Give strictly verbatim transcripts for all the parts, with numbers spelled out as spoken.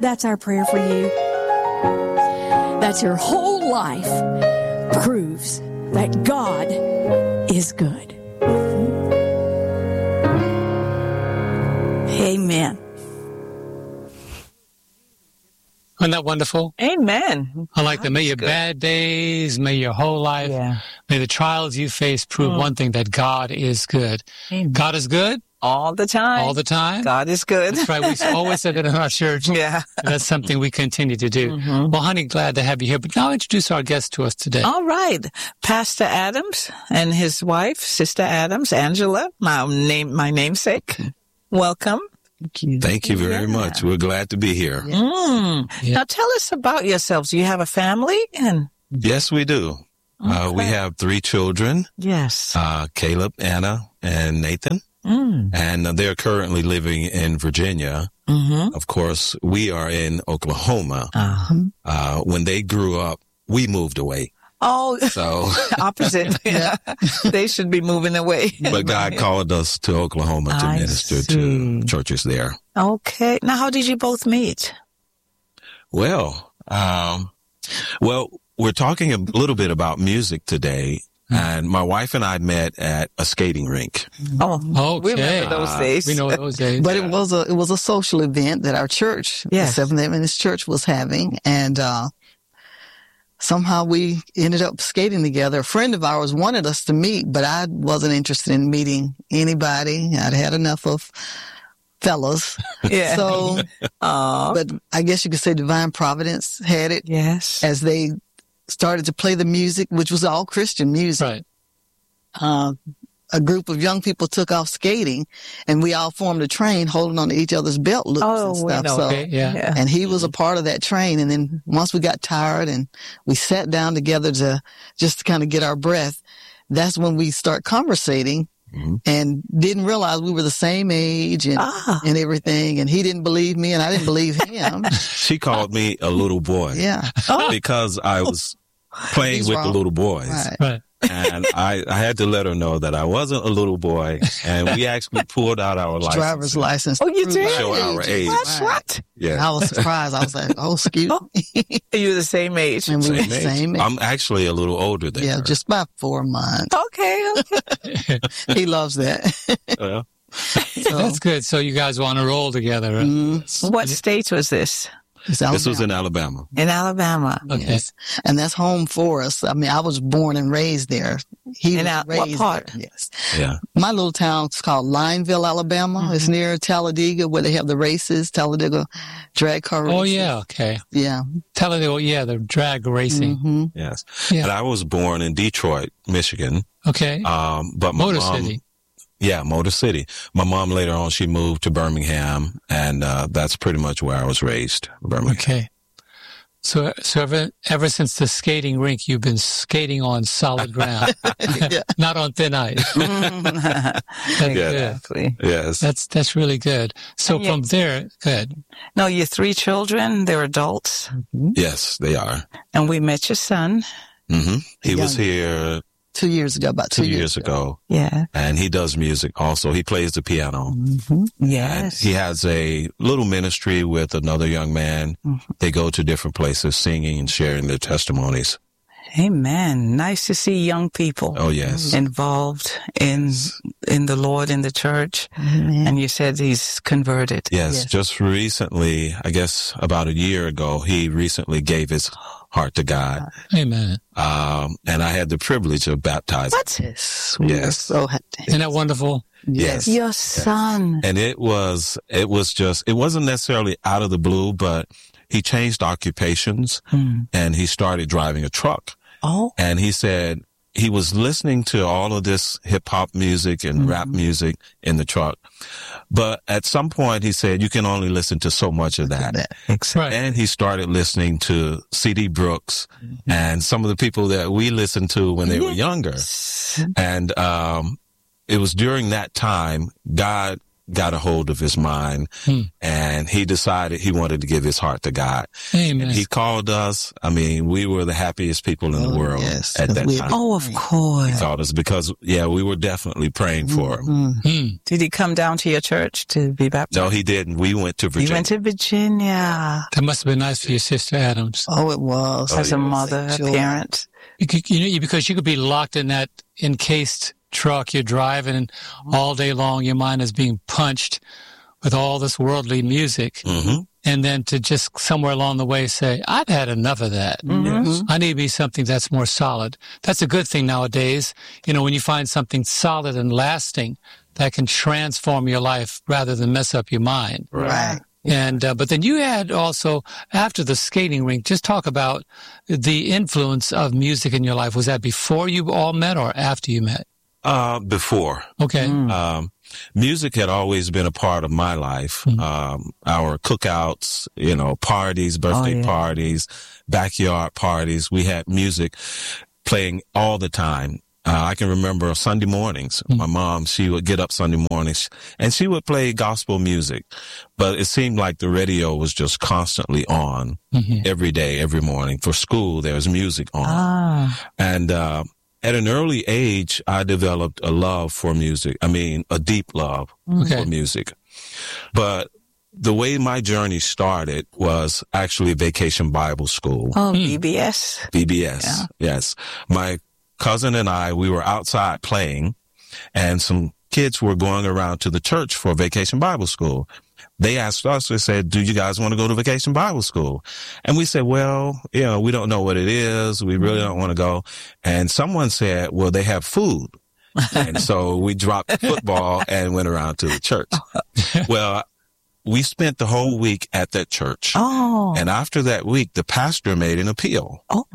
that's our prayer for you. That your whole life proves that God is good. Amen. Isn't that wonderful? Amen. I like that. May your good. bad days, may your whole life, yeah. may the trials you face prove mm. one thing, that God is good. Amen. God is good? All the time. All the time? God is good. That's right. We always said that in our church. Yeah. That's something we continue to do. Mm-hmm. Well, honey, glad to have you here. But now introduce our guest to us today. All right. Pastor Adams and his wife, Sister Adams, Angela, my name, my namesake. Welcome. Thank you. Thank you very yeah. much. We're glad to be here. Yeah. Mm. Yeah. Now tell us about yourselves. Do you have a family? And Yes, we do. Okay. Uh, we have three children. Yes. Uh, Caleb, Anna, and Nathan. Mm. And uh, they're currently living in Virginia. Mm-hmm. Of course, we are in Oklahoma. Uh-huh. Uh, when they grew up, we moved away. Oh, so opposite. Yeah. They should be moving away. But God called us to Oklahoma to I minister see. to churches there. Okay. Now, how did you both meet? Well, um, well, we're talking a little bit about music today. And my wife and I met at a skating rink. Oh, okay. We remember those days. Uh, we know those days. But yeah. it was a it was a social event that our church, yes. the Seventh Adventist Church, was having, and uh somehow we ended up skating together. A friend of ours wanted us to meet, but I wasn't interested in meeting anybody. I'd had enough of fellas. Yeah. So, uh, but I guess you could say Divine Providence had it. Yes. As they started to play the music, which was all Christian music. Right. Uh, a group of young people took off skating, and we all formed a train holding on to each other's belt loops oh, and stuff. know. So, okay, yeah. yeah. and he was a part of that train. And then once we got tired and we sat down together to just to kind of get our breath, that's when we start conversating. Mm-hmm. And didn't realize we were the same age and ah. and everything. And he didn't believe me, and I didn't believe him. She called me a little boy. Yeah. Because I was playing He's with wrong. the little boys. Right. Right. And I, I had to let her know that I wasn't a little boy. And we actually pulled out our license. Driver's license. Oh, you to did? Show our age. What? What? Yeah. And I was surprised. I was like, oh, excuse me. You're the same age. And we were Same the age. same age. I'm actually a little older than Yeah, her. just about four months. Okay. okay. He loves that. Yeah. So, That's good. So you guys want to roll together. Right? mm, What state was this? it's This was Alabama. in Alabama. In Alabama. Okay. Yes. And that's home for us. I mean, I was born and raised there. He In was Al- what raised part? there. Yes. Yeah. My little town's called Lineville, Alabama. Mm-hmm. It's near Talladega, where they have the races, Talladega drag car races. Oh, yeah. Okay. Yeah. Talladega, yeah, the drag racing. Mm-hmm. Yes. Yeah. And I was born in Detroit, Michigan. Okay. Um, but my Motor mom, City. Yeah, Motor City. My mom later on, she moved to Birmingham, and uh, that's pretty much where I was raised, Birmingham. Okay. So, so ever, ever since the skating rink, you've been skating on solid ground, Yeah. not on thin ice. That's good. Exactly. Yes. That's that's really good. So And yet- from there, good. No, your three children, they're adults. Yes, they are. And we met your son. hmm He was Young. here Two years ago, about two, two years ago, Yeah. and he does music also. He plays the piano. Mm-hmm. And Yes. he has a little ministry with another young man. Mm-hmm. They go to different places singing and sharing their testimonies. Amen. Nice to see young people Oh, yes. involved in in the Lord, in the church. Amen. And you said he's converted. Yes, Yes. just recently, I guess about a year ago, he recently gave his heart to God. Amen. Um, and I had the privilege of baptizing. What? Yes. We Yes. were so happy. Isn't that wonderful? Yes. Your son. And it was, it was just, it wasn't necessarily out of the blue, but he changed occupations Hmm. and he started driving a truck. Oh. And he said he was listening to all of this hip hop music and Mm-hmm. rap music in the truck. But at some point he said, you can only listen to so much of that. Right. And he started listening to C D Brooks Mm-hmm. and some of the people that we listened to when they were younger. And, um, it was during that time God got a hold of his mind, hmm. and he decided he wanted to give his heart to God. Amen. And he called us. I mean, we were the happiest people in oh, the world yes, at that time. Oh, of course. He called us because, yeah, we were definitely praying for him. Mm-hmm. Did he come down to your church to be baptized? No, he didn't. We went to Virginia. He went to Virginia. That must have been nice for your sister Adams. Oh, it was. As oh, a yes. mother, a parent. You could, you know, because you could be locked in that encased truck you're driving, and all day long your mind is being punched with all this worldly music. Mm-hmm. And then to just somewhere along the way say, I've had enough of that. Mm-hmm. I need to be something that's more solid. That's a good thing nowadays. You know, when you find something solid and lasting that can transform your life rather than mess up your mind. Right. And, uh, but then you had also, after the skating rink, just talk about the influence of music in your life. Was that before you all met or after you met? Uh, before. Okay. Mm. Um, music had always been a part of my life. Mm. Um, our cookouts, you know, parties, birthday Oh, yeah. parties, backyard parties. We had music playing all the time. Uh, I can remember Sunday mornings. Mm. My mom, she would get up Sunday mornings and she would play gospel music, but it seemed like the radio was just constantly on Mm-hmm. every day, every morning. For school, there was music on. Ah. And, uh, at an early age, I developed a love for music. I mean, a deep love Okay. for music. But the way my journey started was actually Vacation Bible School, Oh, B B S. V B S. Yeah. Yes. My cousin and I, we were outside playing, and some kids were going around to the church for Vacation Bible School. They asked us, they said, do you guys want to go to Vacation Bible School? And we said, well, you know, we don't know what it is. We really don't want to go. And someone said, well, they have food. And so we dropped the football and went around to the church. Well, we spent the whole week at that church. Oh. And after that week, the pastor made an appeal. Oh.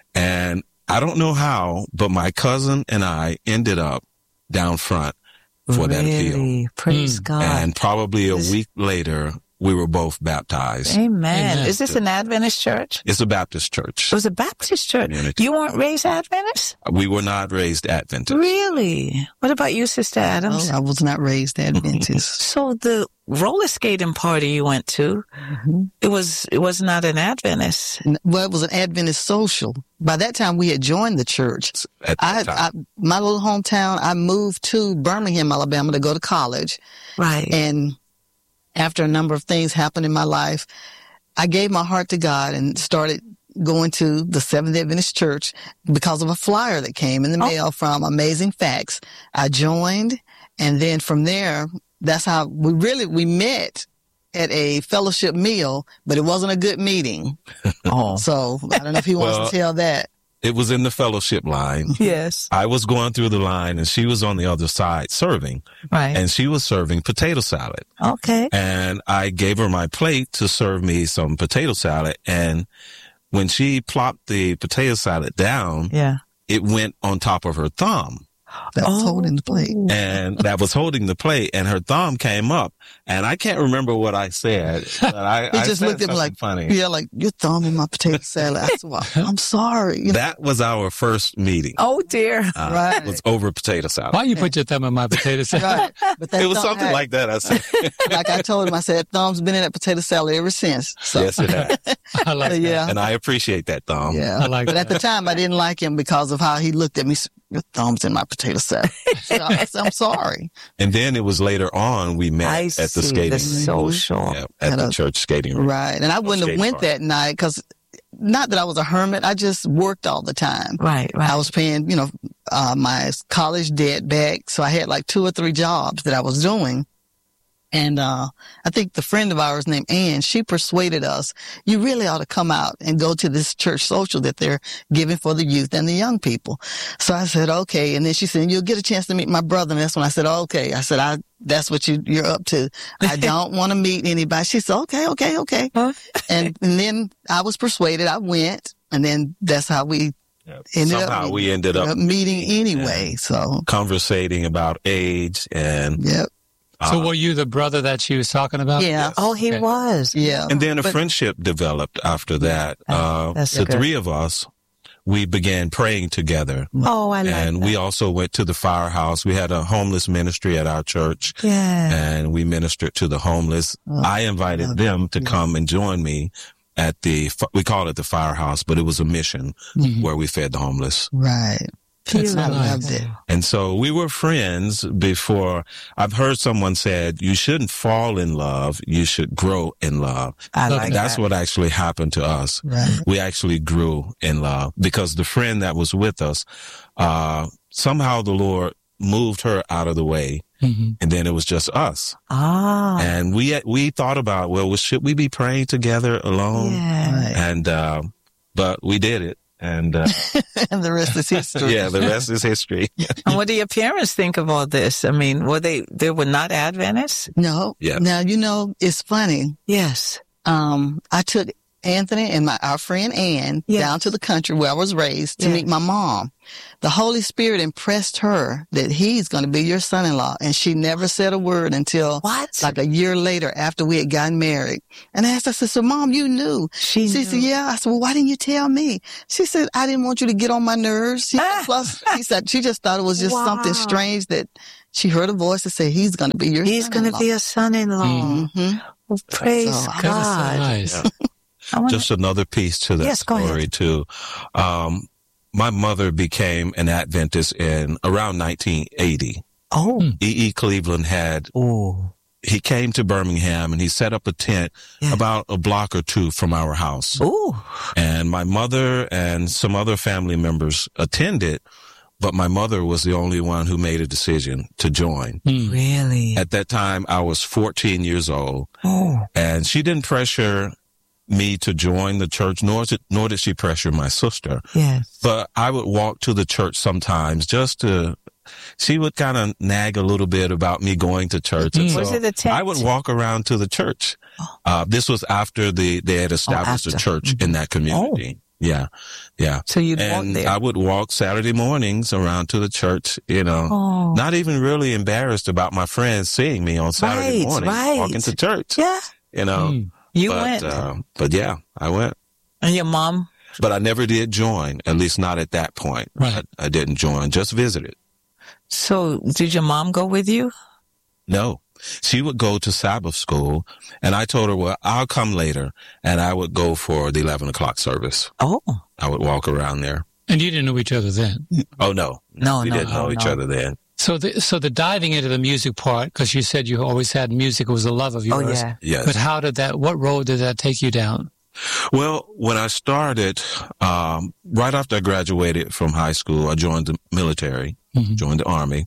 And I don't know how, but my cousin and I ended up down front for that appeal. Really? Praise Mm. God. And probably a Is- week later, we were both baptized. Amen. Amen. Is this an Adventist church? It's a Baptist church. It was a Baptist church. Community. You weren't raised Adventist? We were not raised Adventist. Really? What about you, Sister Adams? Oh, I was not raised Adventist. So the roller skating party you went to, Mm-hmm. it was it was not an Adventist. N- Well, it was an Adventist social. By that time, we had joined the church. At I, that I, time. my little hometown, I moved to Birmingham, Alabama to go to college. Right. And after a number of things happened in my life, I gave my heart to God and started going to the Seventh-day Adventist Church because of a flyer that came in the Oh. mail from Amazing Facts. I joined, and then from there, that's how we really, we met at a fellowship meal, but it wasn't a good meeting. oh. So I don't know if he wants Well, to tell that. It was in the fellowship line. Yes. I was going through the line and she was on the other side serving, Right. and she was serving potato salad. Okay. And I gave her my plate to serve me some potato salad. And when she plopped the potato salad down, Yeah. it went on top of her thumb. That's Oh. holding the plate. And that was holding the plate, and her thumb came up. And I can't remember what I said. But I, He I just said looked at me something like, funny. yeah, like, your thumb in my potato salad. I said, well, I'm sorry. You know, That was our first meeting. Oh dear. Uh, Right. It was over potato salad. Why you put your thumb in my potato salad? right. But that It was thumb something had- like that. I said, like I told him, I said, thumb's been in that potato salad ever since. So, yes, it has. I like that. yeah. And I appreciate that, thumb. Yeah. I like but at that. the time, I didn't like him because of how he looked at me. Your thumb's in my potato salad. So I said, I'm sorry. And then it was later on we met I at the see. skating The rink. social. Yeah, at At the a- church skating rink. Right. And I wouldn't have skating went park. that night because not that I was a hermit. I just worked all the time. Right. Right. I was paying, you know, uh, my college debt back. So I had like two or three jobs that I was doing. And, uh, I think the friend of ours named Ann, she persuaded us, you really ought to come out and go to this church social that they're giving for the youth and the young people. So I said, okay. And then she said, you'll get a chance to meet my brother. And that's when I said, okay. I said, I, that's what you, you're up to. I don't want to meet anybody. She said, okay, okay, okay. Huh? And, and then I was persuaded. I went. And then that's how we Yeah. ended up Somehow meeting- we ended up meeting anyway. So, conversating about age and yep. So uh, were you the brother that she was talking about? Yeah. Oh, he Okay. was. Yeah. and then a But- friendship developed after that. Uh, That's the good. three of us we began praying together. Oh, I like And that. we also went to the firehouse. We had a homeless ministry at our church. Yeah. And we ministered to the homeless. Oh, I invited them to yeah. come and join me at the, we call it the firehouse, but it was a mission Mhm. where we fed the homeless. Right. That's I nice. loved it. And so we were friends before. I've heard someone said, you shouldn't fall in love. You should grow in love. I like That's that. what actually happened to us. Right. We actually grew in love because the friend that was with us, uh, somehow the Lord moved her out of the way. Mhm. And then it was just us. Ah. And we, we thought about, well, should we be praying together alone? Yeah. Right. And, uh, but we did it. And, uh, And the rest is history. yeah, the rest is history. And what do your parents think of all this? I mean, were they, they were not Adventists? No. Yeah. Now, you know, it's funny. Yes. Um, I took Anthony and my, our friend Ann Yes. down to the country where I was raised to Yes. meet my mom. The Holy Spirit impressed her that he's going to be your son-in-law. And she never said a word until What? like a year later after we had gotten married. And I asked her, I said, so Mom, you knew. She She knew. said, yeah. I said, well, why didn't you tell me? She said, I didn't want you to get on my nerves. She, Ah. plus, she said, she just thought it was just Wow. something strange that she heard a voice that said, he's going to be your He's going to son-in-law. be a son-in-law. Mm-hmm. Well, praise So, That is so God. nice. Yeah. I wanna- Just another piece to that Yes, go story ahead. too. Um, my mother became an Adventist in around nineteen eighty. oh. E. E. Cleveland had, Oh. he came to Birmingham and he set up a tent Yeah. about a block or two from our house. Oh. And my mother and some other family members attended, but my mother was the only one who made a decision to join. Mm. Really? At that time, I was fourteen years old. Oh. And she didn't pressure me to join the church, nor did, nor did she pressure my sister. Yes. But I would walk to the church sometimes just to, she would kind of nag a little bit about me going to church. And Mm. so Was it a tent? I would walk around to the church. Uh, this was after the, they had established a after. church in that community. Yeah. Yeah. So you'd walk And there. I would walk Saturday mornings around to the church, you know, Oh. not even really embarrassed about my friends seeing me on Saturday Right, morning right. walking to church, Yeah. you know. Mm. You but, went. Uh, but yeah, I went. And your mom? But I never did join, at least not at that point. Right. I, I didn't join, just visited. So did your mom go with you? No. She would go to Sabbath school, and I told her, well, I'll come later, and I would go for the eleven o'clock service. Oh. I would walk around there. And you didn't know each other then. Oh, no. No, We no, didn't know no, each no. other then. So the so the diving into the music part, because you said you always had music, it was a love of Oh, yours. yeah. Yes. But how did that? What road did that take you down? Well, when I started, um, right after I graduated from high school, I joined the military, Mhm. joined the Army,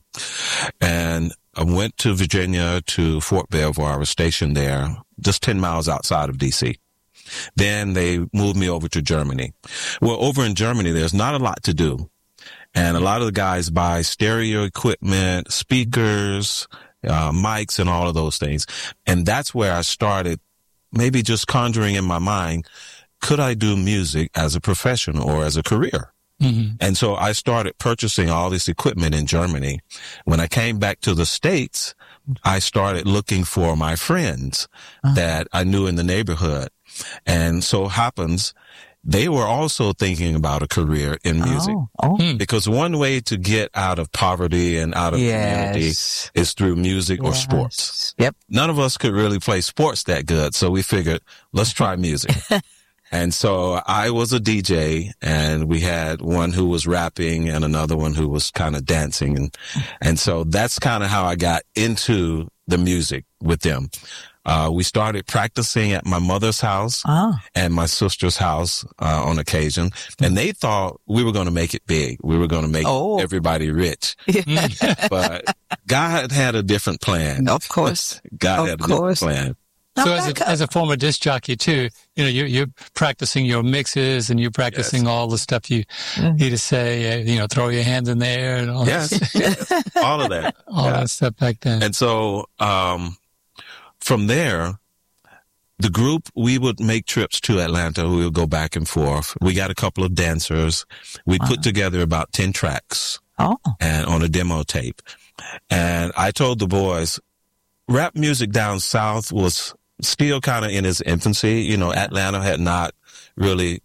and I went to Virginia to Fort Belvoir. I was stationed there, just ten miles outside of D C. Then they moved me over to Germany. Well, over in Germany, there's not a lot to do. And a lot of the guys buy stereo equipment, speakers, uh, mics, and all of those things. And that's where I started maybe just conjuring in my mind, could I do music as a profession or as a career? Mm-hmm. And so I started purchasing all this equipment in Germany. When I came back to the States, I started looking for my friends Uh-huh. that I knew in the neighborhood. And so happens, they were also thinking about a career in music. Oh. Oh. Hmm. Because one way to get out of poverty and out of community Yes. is through music or Yes. sports. Yep. None of us could really play sports that good, so we figured, let's try music. And so I was a D J, and we had one who was rapping and another one who was kind of dancing. And, and so that's kind of how I got into the music with them. Uh, we started practicing at my mother's house Oh. and my sister's house uh, on occasion, and they thought we were going to make it big. We were going to make Oh. everybody rich. Mm. But God had a different plan. Of course. God Of had a course. different plan. Now, So as back a, up. as a former disc jockey too, you know, you're, you're practicing your mixes and you're practicing all the stuff you Mhm. need to say, uh, you know, throw your hands in the air and all, Yes, that, yes, all of that. all Yeah. that stuff back then. And so, um, from there, the group, we would make trips to Atlanta. We would go back and forth. We got a couple of dancers. We Wow. put together about ten tracks Oh. and on a demo tape. And I told the boys, rap music down south was still kind of in its infancy. You know, Atlanta had not really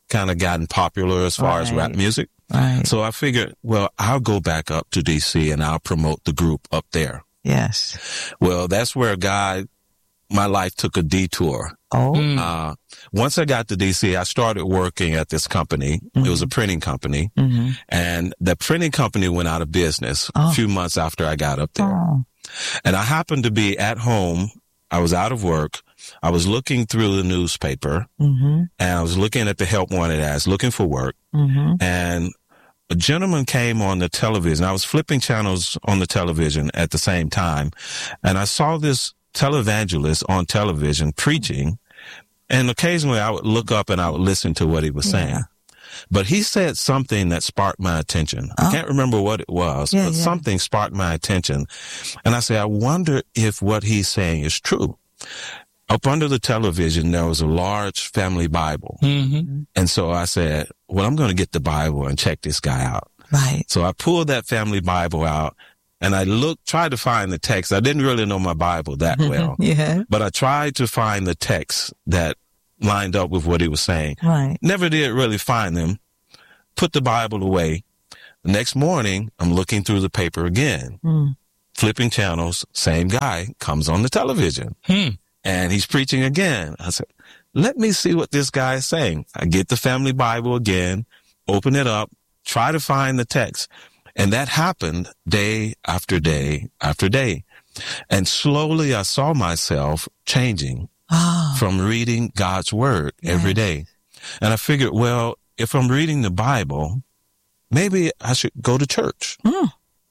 kind of gotten popular as far as rap Right. music. Right. So I figured, well, I'll go back up to D C and I'll promote the group up there. Yes. Well, that's where God, my life took a detour. Oh. Mm. Uh, once I got to D C, I started working at this company. It was a printing company. Mm-hmm. And the printing company went out of business Oh. a few months after I got up there. Oh. And I happened to be at home. I was out of work. I was looking through the newspaper Mm-hmm. and I was looking at the help wanted ads, looking for work. Mm-hmm. And a gentleman came on the television. I was flipping channels on the television at the same time. And I saw this televangelist on television preaching. And occasionally I would look up and I would listen to what he was saying. Yeah. But he said something that sparked my attention. Oh. I can't remember what it was, Yeah, but yeah. something sparked my attention. And I said, I wonder if what he's saying is true. Up under the television, there was a large family Bible. Mm-hmm. And so I said, well, I'm going to get the Bible and check this guy out. Right. So I pulled that family Bible out and I looked, tried to find the text. I didn't really know my Bible that well, Yeah. but I tried to find the text that lined up with what he was saying. Right. Never did really find them. Put the Bible away. The next morning, I'm looking through the paper again, Mm. flipping channels. Same guy comes on the television Hmm. and he's preaching again. I said, let me see what this guy is saying. I get the family Bible again, open it up, try to find the text. And that happened day after day after day. And slowly I saw myself changing Ah. from reading God's word every day. And I figured, well, if I'm reading the Bible, maybe I should go to church. Mm.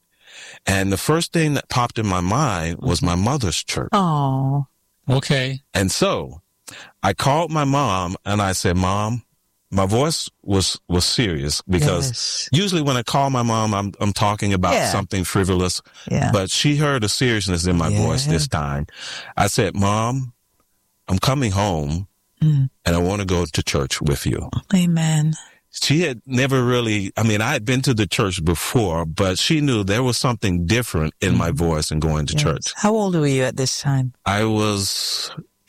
And the first thing that popped in my mind was my mother's church. Oh. Okay. And so I called my mom and I said, Mom, my voice was, was serious because Yes. usually when I call my mom, I'm, I'm talking about Yeah. something frivolous, Yeah. but she heard a seriousness in my Yeah. voice this time. I said, Mom, I'm coming home Mm. and I want to go to church with you. Amen. She had never really, I mean, I had been to the church before, but she knew there was something different in my voice in going to Yes. church. How old were you at this time? I was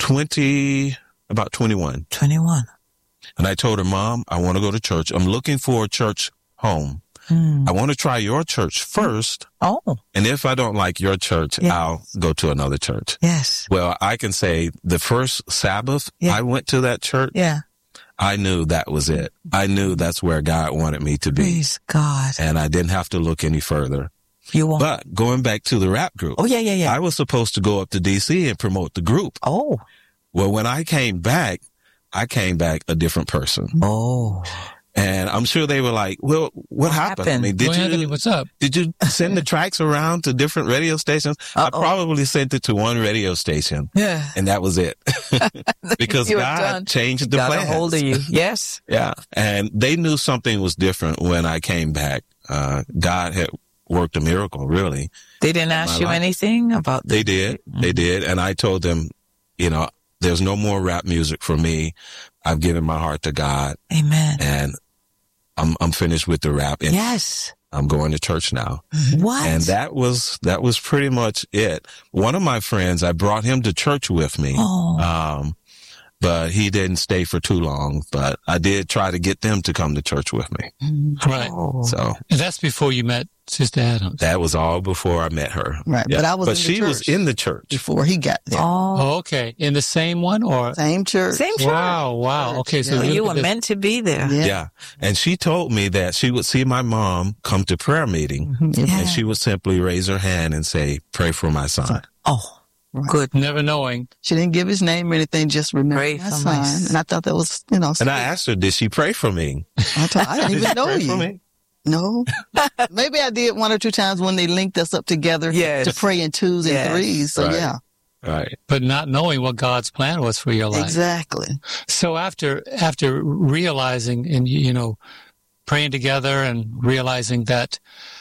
twenty, about twenty-one. twenty-one. And I told her, Mom, I want to go to church. I'm looking for a church home. Mm. I want to try your church first. Oh. And if I don't like your church, Yeah. I'll go to another church. Yes. Well, I can say the first Sabbath Yeah. I went to that church, Yeah. I knew that was it. I knew that's where God wanted me to be. Praise God. And I didn't have to look any further. You won't. But going back to the rap group, Oh, yeah, yeah, yeah. I was supposed to go up to D C and promote the group. Oh. Well, when I came back, I came back a different person. Oh. And I'm sure they were like, well, what, What happened? happened? I mean, did Well, Anthony, you, what's up? did you send the tracks around to different radio stations? Uh-oh. I probably sent it to one radio station Yeah. and that was it. Because You were God done. changed the Got plans. a hold of you. Yes. Yeah. And they knew something was different when I came back. Uh, God had worked a miracle, really. They didn't ask my you life. anything about They did. They did. And I told them, you know, there's no more rap music for me. I've given my heart to God Amen. and I'm, I'm finished with the rap and Yes. I'm going to church now. What? And that was, that was pretty much it. One of my friends, I brought him to church with me. Oh. Um, but he didn't stay for too long, but I did try to get them to come to church with me. Right. Oh. So And that's before you met Sister Adams. that was all before I met her. Right. Yeah. But I was but in the she was church in the church. before he got there. Oh. Oh, okay. In the same one or? Same church. Same church. Wow, wow. Okay, so Yeah. So look you at were this. meant to be there. Yeah. Yeah. And she told me that she would see my mom come to prayer meeting Yeah. and she would simply raise her hand and say, pray for my son. Oh, Right. good. Never knowing. She didn't give his name or anything, just remember Pray my for son. my son. And I thought that was, you know, And I asked her, did she pray for me? I, told, I didn't Did even she know pray you. for me? No. Maybe I did one or two times when they linked us up together Yes. to pray in twos and Yes. threes. So Right. yeah, Right. But not knowing what God's plan was for your life. exactly. So after after realizing and you know praying together and realizing that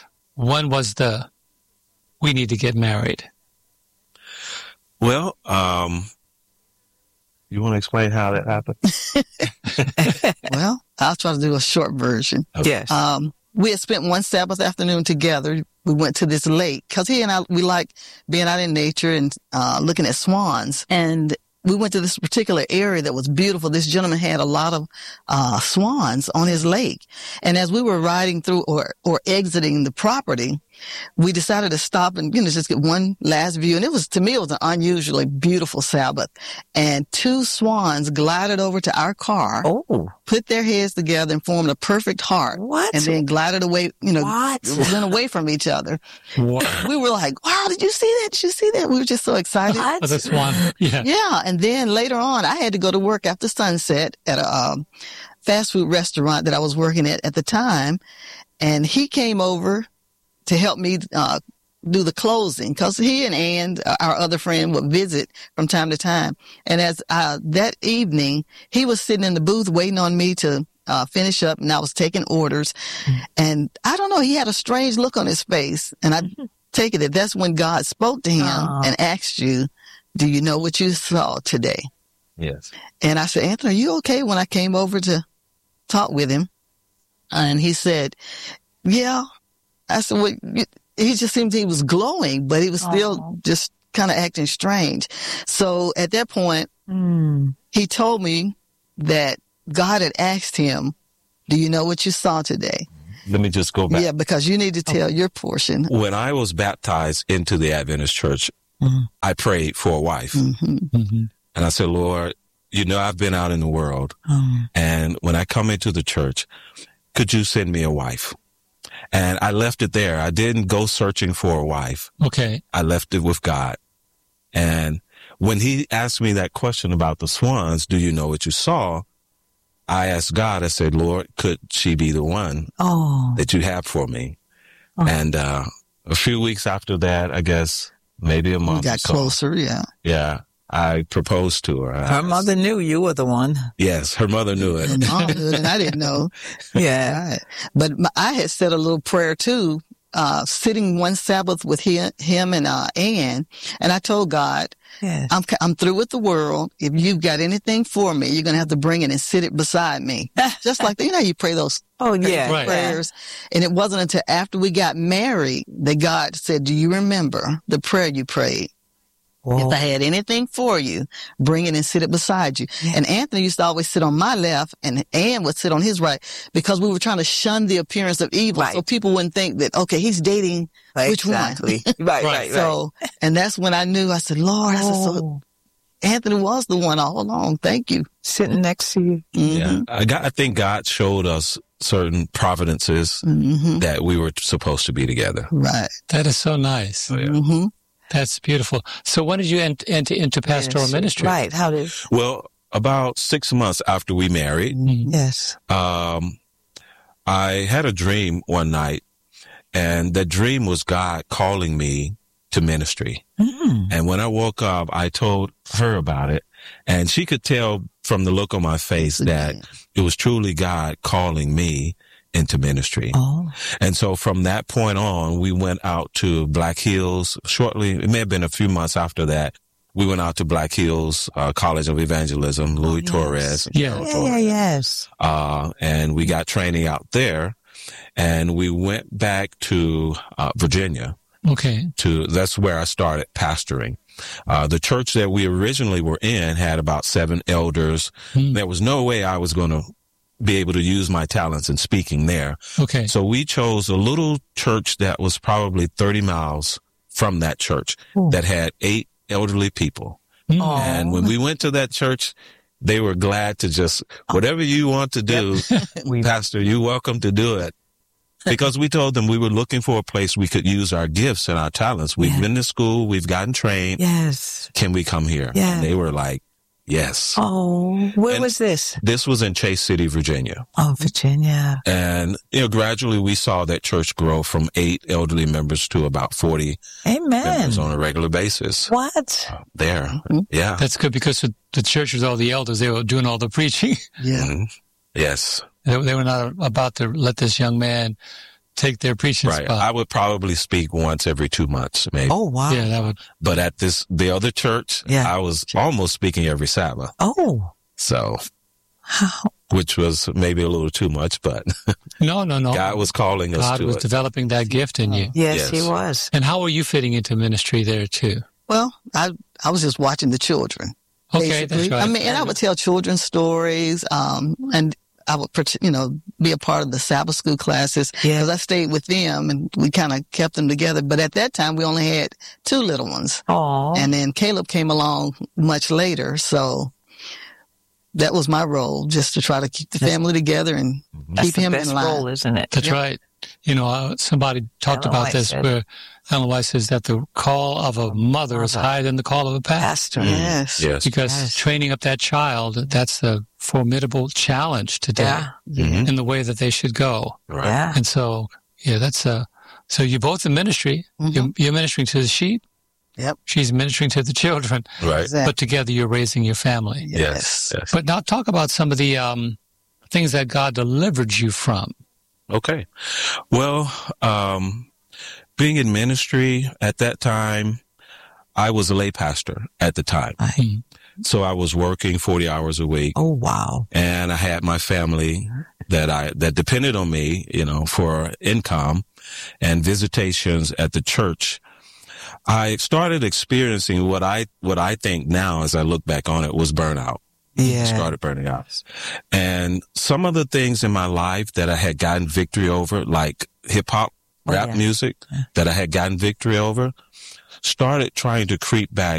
one was the we need to get married. Well, um, you want to explain how that happened? Well, I'll try to do a short version. Yes. Um, we had spent one Sabbath afternoon together. We went to this lake because he and I, we like being out in nature and uh, looking at swans. And we went to this particular area that was beautiful. This gentleman had a lot of uh swans on his lake. And as we were riding through or or exiting the property, we decided to stop and, you know, just get one last view. And it was, to me, it was an unusually beautiful Sabbath. And two swans glided over to our car, Oh, put their heads together and formed a perfect heart. What? And then glided away, you know, What? went away from each other. Wow. We were like, wow, did you see that? Did you see that? We were just so excited. What? Oh, that's one. Yeah. Yeah. And then later on, I had to go to work after sunset at a um, fast food restaurant that I was working at at the time. And he came over to help me uh, do the closing, because he and Ann, uh, our other friend, would visit from time to time. And as uh, that evening, he was sitting in the booth waiting on me to uh, finish up, and I was taking orders. Mm-hmm. And I don't know, he had a strange look on his face. And I take it that that's when God spoke to him oh. and asked you, do you know what you saw today? Yes. And I said, Anthony, are you okay? When I came over to talk with him, and he said, yeah. I said, well, he just seemed he was glowing, but he was still oh. just kind of acting strange. So at that point, mm. he told me that God had asked him, do you know what you saw today? Let me just go back. Yeah, because you need to tell okay. your portion. When I was baptized into the Adventist church, mm-hmm. I prayed for a wife. Mm-hmm. Mm-hmm. And I said, Lord, you know, I've been out in the world. Mm. And when I come into the church, could you send me a wife? And I left it there. I didn't go searching for a wife. Okay. I left it with God. And when he asked me that question about the swans, do you know what you saw? I asked God, I said, Lord, could she be the one oh. that you have for me? Oh. And uh, a few weeks after that, I guess maybe a month. We got or so, closer, yeah. Yeah. I proposed to her. Her mother knew you were the one. Yes, her mother knew it. Her mom knew it, and I didn't know. Yeah. Right. But my, I had said a little prayer, too, uh, sitting one Sabbath with he, him and uh, Ann, and I told God, yes. I'm, I'm through with the world. If you've got anything for me, you're going to have to bring it and sit it beside me. Just like, you know, you pray those oh, yeah. right. prayers. And it wasn't until after we got married that God said, do you remember the prayer you prayed? Whoa. If I had anything for you, bring it and sit it beside you. Yeah. And Anthony used to always sit on my left, and Ann would sit on his right, because we were trying to shun the appearance of evil. Right. So people wouldn't think that, okay, he's dating right, which exactly. one? right, right, So, right. and that's when I knew, I said, Lord, oh. I said, so Anthony was the one all along. Thank you. Sitting next to you. Mm-hmm. Yeah. I, got, I think God showed us certain providences mm-hmm. that we were supposed to be together. Right. That is so nice. Oh, yeah. Mm-hmm. That's beautiful. So when did you ent- enter into pastoral yes. ministry? Right. How did? Well, about six months after we married, mm-hmm. yes, um, I had a dream one night, and the dream was God calling me to ministry. Mm-hmm. And when I woke up, I told her about it, and she could tell from the look on my face that it was truly God calling me into ministry. Oh. And so from that point on, we went out to Black Hills shortly. It may have been a few months after that. We went out to Black Hills uh, College of Evangelism, Louis oh, yes. Torres. Yeah. Yeah, yeah, yes. Uh, and we got training out there, and we went back to uh, Virginia. Okay. To that's where I started pastoring. Uh, the church that we originally were in had about seven elders. Hmm. There was no way I was going to be able to use my talents in speaking there. Okay. So we chose a little church that was probably thirty miles from that church Ooh. That had eight elderly people. Aww. And when we went to that church, they were glad to just, whatever you want to do, Pastor, you're welcome to do it. Because we told them we were looking for a place we could use our gifts and our talents. We've yeah. been to school. We've gotten trained. Yes. Can we come here? Yeah. And they were like, yes. Oh, where and was this? This was in Chase City, Virginia. Oh, Virginia. And, you know, gradually we saw that church grow from eight elderly members to about forty Amen. members on a regular basis. What? Uh, there. Mm-hmm. Yeah. That's good, because the church was all the elders. They were doing all the preaching. Yeah. Mm-hmm. Yes. They, they were not about to let this young man take their preaching right. spot. I would probably speak once every two months, maybe. Oh, wow. Yeah, that would. But at this, the other church, yeah. I was almost speaking every Sabbath. Oh. So, how? Which was maybe a little too much, but. No, no, no. God was calling us God to it. God was developing that gift in you. Yes, yes, he was. And how were you fitting into ministry there too? Well, I, I was just watching the children. Okay, basically. that's right. I mean, and I would tell children's stories, um, and I would, you know, be a part of the Sabbath school classes because Yeah. I stayed with them and we kind of kept them together. But at that time, we only had two little ones. Oh. And then Caleb came along much later. So that was my role, just to try to keep the That's- family together and That's keep the him best in line. role, isn't it? That's Yep. right. You know, uh, somebody talked Ellen about White this said- where Ellen White says that the call of a mother is Mother. higher than the call of a pastor. Pastor. Yes. Yes. Because Yes. training up that child, that's a formidable challenge today Yeah. Mhm. in the way that they should go. Right. Yeah. And so, yeah, that's a, so you're both in ministry. Mhm. You're, you're ministering to the sheep. Yep. She's ministering to the children, Right. Exactly. but together you're raising your family. Yes. Yes. But now talk about some of the um, things that God delivered you from. Okay. Well, um, being in ministry at that time, I was a lay pastor at the time. Right. So I was working forty hours a week Oh, wow. and I had my family that I, that depended on me, you know, for income and visitations at the church. I started experiencing what I, what I think now as I look back on it was burnout. Yeah. Started burning out. And some of the things in my life that I had gotten victory over, like hip hop, Oh, rap yeah. music that I had gotten victory over, started trying to creep back